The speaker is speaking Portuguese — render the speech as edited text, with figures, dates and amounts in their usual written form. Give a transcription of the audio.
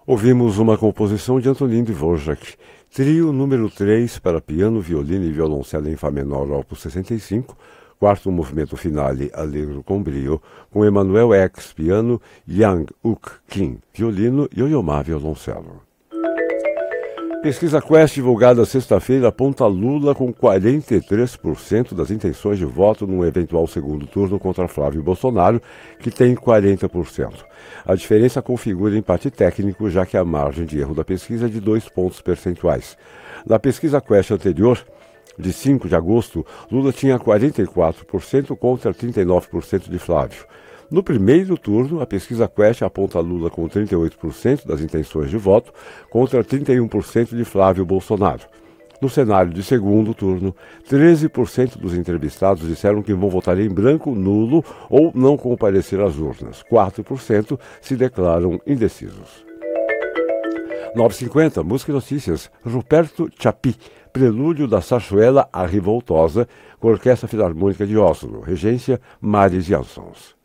Ouvimos uma composição de Antonin Dvorak, trio número 3 para piano, violino e violoncelo em Fá menor, opus 65, quarto movimento finale Allegro com brio, com Emanuel X, piano, Yang Uk Kim, violino e Oyomar, violoncelo. Pesquisa Quest divulgada sexta-feira aponta Lula com 43% das intenções de voto num eventual segundo turno contra Flávio Bolsonaro, que tem 40%. A diferença configura empate técnico, já que a margem de erro da pesquisa é de 2 pontos percentuais. Na pesquisa Quest anterior, de 5 de agosto, Lula tinha 44% contra 39% de Flávio. No primeiro turno, a pesquisa Quest aponta Lula com 38% das intenções de voto contra 31% de Flávio Bolsonaro. No cenário de segundo turno, 13% dos entrevistados disseram que vão votar em branco, nulo ou não comparecer às urnas. 4% se declaram indecisos. 9h50, Música e Notícias, Ruperto Chapi, prelúdio da Sarsuela A Revoltosa, com a Orquestra Filarmônica de Oslo, regência Maris Jansons.